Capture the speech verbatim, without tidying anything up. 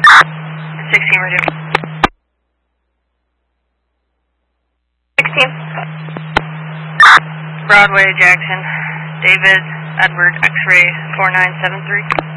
sixteen, ready. sixteen. Broadway, Jackson. David, Edward, X-ray, four nine seven three.